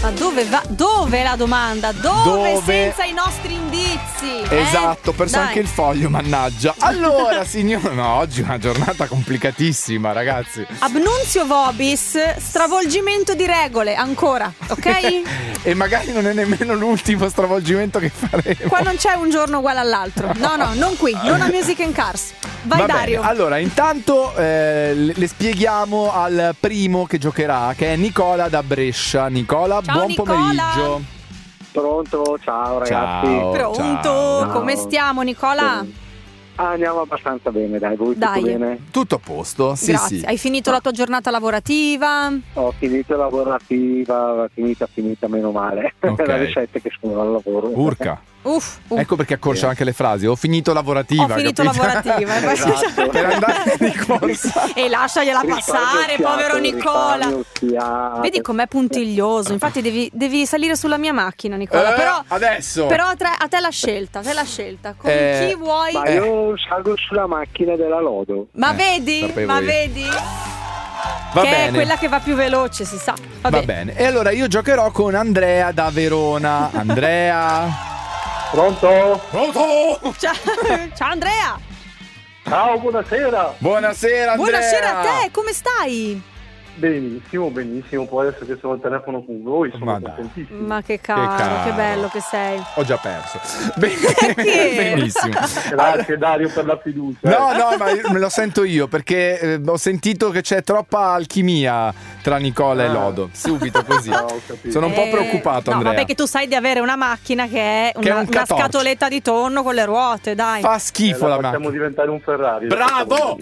Ma dove va? Dove è la domanda? Dove senza i nostri indizi? Esatto, ho perso Dai. anche il foglio, mannaggia. Allora, signore, no, oggi è una giornata complicatissima, ragazzi. Abnunzio vobis, stravolgimento di regole, ancora, ok? E magari non è nemmeno l'ultimo stravolgimento che faremo. Qua non c'è un giorno uguale all'altro. No, non qui, non a Music and Cars. Vai, Va Dario. bene. Allora, intanto le spieghiamo al primo che giocherà, che è Nicola da Brescia. Nicola, Ciao, buon Nicola. pomeriggio. Pronto, ciao ragazzi. Ciao. Pronto? ciao. Come stiamo, Nicola? Andiamo abbastanza bene, dai, voi Dai. tutto bene? Tutto a posto? Sì, Grazie. sì. Hai finito la tua giornata lavorativa? Ho finito lavorativa, finita meno male. Ok. Dalle 7 che sono al lavoro. Urca. Uff. Ecco perché accorciano anche le frasi. Ho finito lavorativa. Ho finito capito? lavorativa. Esatto. Per andare di corsa. E lasciagliela passare, povero Nicola. Vedi com'è puntiglioso. Infatti devi salire sulla mia macchina, Nicola. Però adesso. Però a te la scelta, Con chi vuoi? Ma io salgo sulla macchina della Lodo. Ma vedi? sapevo Ma io. vedi? Va che bene. è quella che va più veloce, si sa. Va bene. E allora io giocherò con Andrea da Verona. Andrea. Pronto? Pronto? Ciao Andrea. Ciao, buonasera. Buonasera Andrea. Buonasera a te, come stai? Benissimo, poi adesso che sono al telefono con voi Ma sono dai. contentissimo. Ma che caro, caro. che bello che sei. Ho già perso. Perché? Benissimo. Grazie Dario per la fiducia. No, ma me lo sento io perché ho sentito che c'è troppa alchimia tra Nicola e Lodo. Subito così. Ho capito. Sono un po' preoccupato, No, Andrea. vabbè, che tu sai di avere una macchina che è Che è una un catorcio. scatoletta di tonno con le ruote, dai. Fa schifo la facciamo macchina. diventare un Ferrari. Bravo!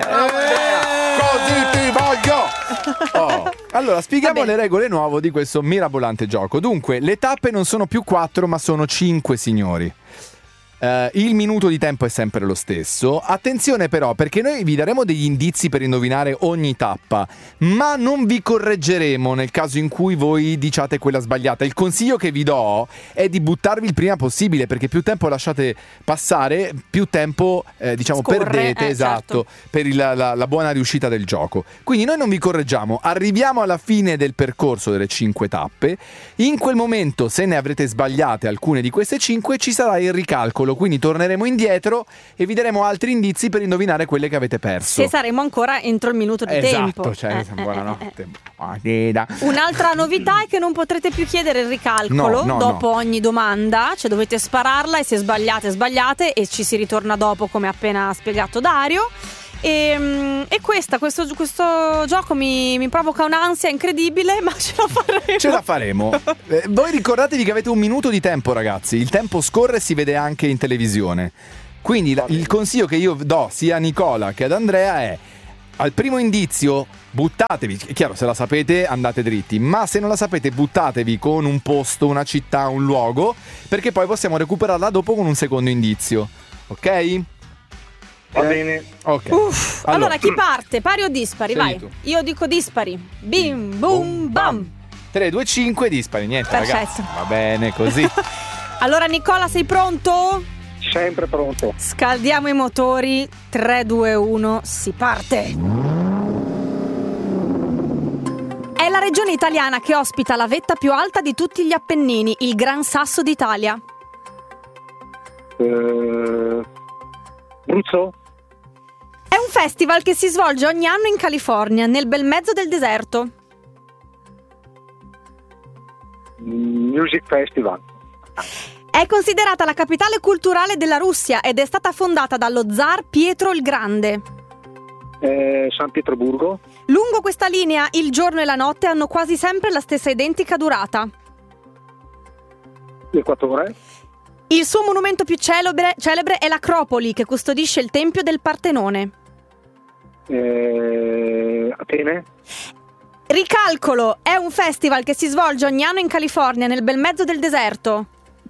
Così ti voglio! Oh. Allora, spieghiamo Va bene. le regole nuove di questo mirabolante gioco. Dunque, le tappe non sono più 4, ma sono 5, signori. Il minuto di tempo è sempre lo stesso. Attenzione però, perché noi vi daremo degli indizi per indovinare ogni tappa, ma non vi correggeremo nel caso in cui voi diciate quella sbagliata. Il consiglio che vi do è di buttarvi il prima possibile, perché più tempo lasciate passare, più tempo Scorre, perdete, esatto, certo. per la buona riuscita del gioco. Quindi noi non vi correggiamo, arriviamo alla fine del percorso delle 5 tappe. In quel momento, se ne avrete sbagliate alcune di queste 5, ci sarà il ricalcolo. Quindi torneremo indietro e vi daremo altri indizi per indovinare quelle che avete perso. Se saremo ancora entro il minuto di tempo. Esatto, cioè, buonanotte. Un'altra novità è che non potrete più chiedere il ricalcolo No, dopo ogni domanda, cioè dovete spararla e se sbagliate e ci si ritorna dopo, come appena spiegato Dario. E questo gioco mi provoca un'ansia incredibile, ma ce la faremo. Ce la faremo. Voi ricordatevi che avete un minuto di tempo, ragazzi. Il tempo scorre e si vede anche in televisione. Quindi il consiglio che io do sia a Nicola che ad Andrea è: al primo indizio buttatevi, è chiaro, se la sapete andate dritti, ma se non la sapete buttatevi con un posto, una città, un luogo, perché poi possiamo recuperarla dopo con un secondo indizio. Ok? Va bene. Ok. Uff, allora chi parte? Pari o dispari? Scegli Vai. tu. Io dico dispari. Bim bum bam. 3, 2, 5 dispari, niente. Perfetto. Ragazzi. Va bene così. Allora Nicola, sei pronto? Sempre pronto. Scaldiamo i motori. 3, 2, 1, si parte. È la regione italiana che ospita la vetta più alta di tutti gli Appennini, il Gran Sasso d'Italia. Abruzzo? È un festival che si svolge ogni anno in California, nel bel mezzo del deserto. Music Festival. È considerata la capitale culturale della Russia ed è stata fondata dallo zar Pietro il Grande. San Pietroburgo. Lungo questa linea il giorno e la notte hanno quasi sempre la stessa identica durata. L'Equatore. Il suo monumento più celebre è l'Acropoli, che custodisce il tempio del Partenone. Atene. Ricalcolo è un festival che si svolge ogni anno in California, nel bel mezzo del deserto.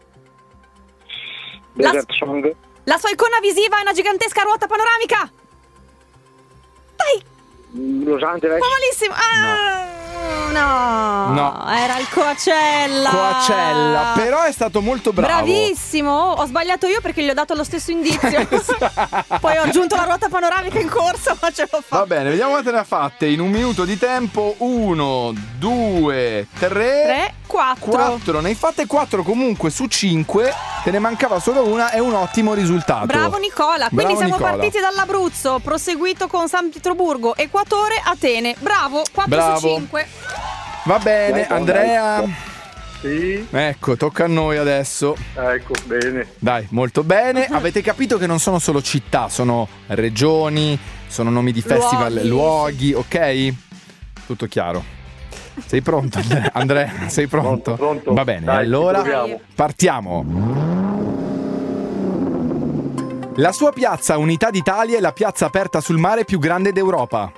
Desert Song. La sua icona visiva è una gigantesca ruota panoramica. Dai, Los Angeles. ma malissimo. No, era il Coachella. Però è stato molto bravo. Bravissimo. Ho sbagliato io perché gli ho dato lo stesso indizio. Poi ho aggiunto la ruota panoramica in corsa, ma ce l'ho fatta. Va bene, vediamo quante ne ha fatte in un minuto di tempo. 1, 2, 3, 3, 4. 4. 4, ne hai fatte 4 comunque su 5, te ne mancava solo una, è un ottimo risultato. Bravo Nicola, quindi Bravo siamo Nicola. partiti dall'Abruzzo, proseguito con San Pietroburgo, Equatore, Atene. Bravo, 4 su 5. Va bene, Dai, Andrea. Sì, Ecco, tocca a noi adesso. ecco, bene. Dai, molto bene. Avete capito che non sono solo città, sono regioni, sono nomi di festival, luoghi, ok? Tutto chiaro. Sei pronto, Andrea? Sei pronto? Pronto. Va bene, Dai, allora ci proviamo. partiamo. La sua piazza Unità d'Italia è la piazza aperta sul mare più grande d'Europa.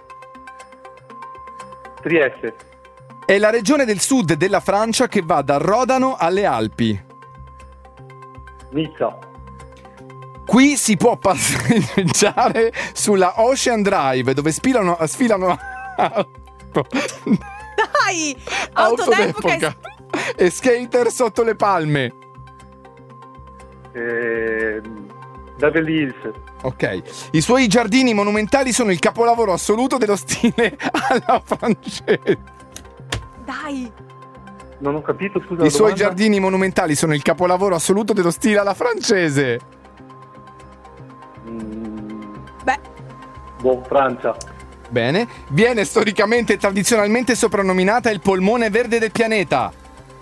Trieste, È la regione del sud della Francia che va da Rodano alle Alpi. Nizza, Qui si può passeggiare sulla Ocean Drive dove sfilano Dai, auto auto d'epoca. d'epoca e skater sotto le palme. Beverly Hills, Ok. I suoi giardini monumentali sono il capolavoro assoluto dello stile alla francese. Dai. non ho capito, scusa. I la suoi domanda? giardini monumentali sono il capolavoro assoluto dello stile alla francese. Beh, Francia, Bene. Viene storicamente e tradizionalmente soprannominata il polmone verde del pianeta.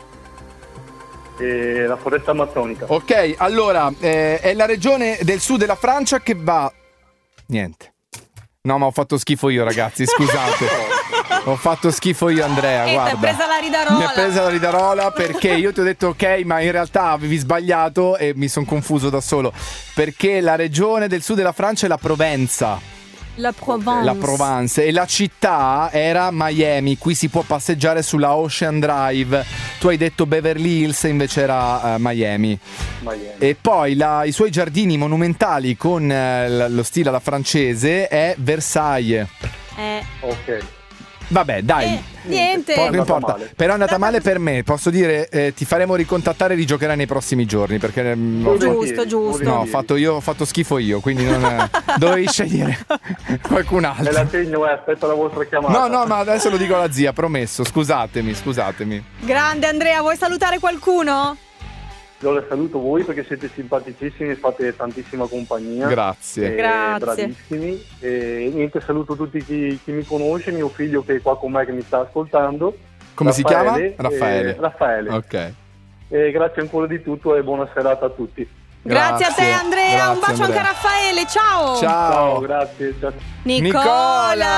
la foresta amazzonica, Ok, allora, è la regione del sud della Francia che va... Niente. No, ma ho fatto schifo io, ragazzi, scusate. Ho fatto schifo io, Andrea, ti guarda. ha presa la ridarola. Mi ha presa la ridarola perché io ti ho detto ok, ma in realtà avevi sbagliato e mi sono confuso da solo. Perché la regione del sud della Francia è la Provenza. La Provence. La Provence. E la città era Miami. Qui si può passeggiare sulla Ocean Drive. Tu hai detto Beverly Hills, invece era Miami. Miami. E poi i suoi giardini monumentali con lo stile alla francese è Versailles. Ok, Vabbè, dai. Niente. Poco È andata importa. male. Però è andata male per me. Posso dire, ti faremo ricontattare e rigiocherai nei prossimi giorni. Perché Giusto. no, ho fatto schifo io. Quindi non dovevi scegliere qualcun me la altro. segno, aspetto la vostra chiamata. No, ma adesso lo dico alla zia, promesso. Scusatemi. Grande Andrea, vuoi salutare qualcuno? Io le saluto voi perché siete simpaticissimi, fate tantissima compagnia. Grazie. Grazie. Bravissimi. E niente, saluto tutti chi mi conosce, mio figlio che è qua con me che mi sta ascoltando. Come si chiama? Raffaele. Raffaele. Ok. E grazie ancora di tutto e buona serata a tutti. Grazie a te Andrea, un Grazie, bacio anche a Andrea. Raffaele, ciao. Ciao. Grazie. Ciao. Nicola.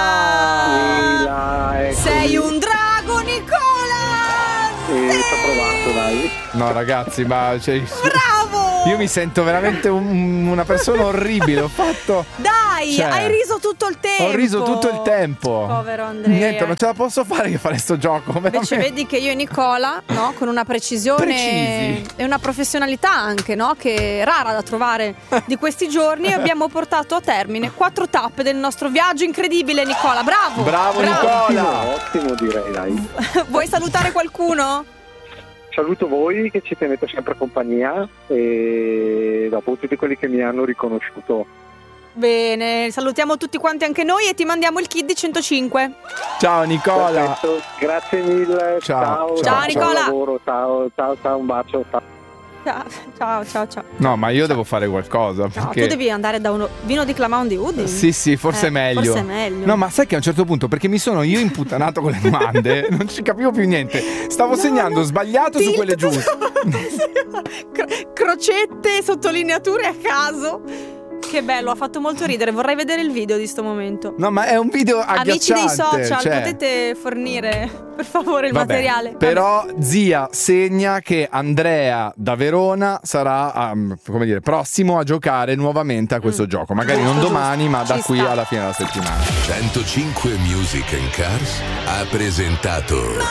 Ecco. Sei un drago, Nicola. Ci ho provato, dai. No, ragazzi, ma Bravo. io mi sento veramente una persona orribile. Ho fatto. Dai, Cioè, hai riso tutto il tempo. Ho riso tutto il tempo. Povero Andrea. Niente, non ce la posso fare che fare sto gioco. Invece veramente. vedi che io e Nicola, no, con una precisione Precisi. e una professionalità anche, no, che è rara da trovare di questi giorni, abbiamo portato a termine 4 tappe del nostro viaggio incredibile, Nicola. Bravo. Bravo Nicola. Ottimo direi, dai. Vuoi salutare qualcuno? Saluto voi che ci tenete sempre compagnia e dopo tutti quelli che mi hanno riconosciuto. Bene, salutiamo tutti quanti anche noi e ti mandiamo il kit di 105. Ciao Nicola. Perfetto, grazie mille. Ciao. Ciao, Nicola. Buon lavoro, ciao, un bacio. Ciao. Ciao. No, ma io devo fare qualcosa. No, Perché... tu devi andare da uno vino di Clamaundi di Udine. Sì, forse è meglio. Forse è meglio. No, ma sai che a un certo punto, perché mi sono io imputanato con le domande, non ci capivo più niente. Stavo segnando sbagliato su quelle giuste. Crocette, sottolineature a caso. Che bello, ha fatto molto ridere. Vorrei vedere il video di sto momento. No, ma è un video agghiacciante. Amici dei social, cioè... potete fornire per favore il Vabbè, materiale. però zia segna che Andrea da Verona sarà come dire, prossimo a giocare nuovamente a questo gioco. Magari non Giusto, domani, ma da ci qui sta. alla fine della settimana. 105 Music and Cars ha presentato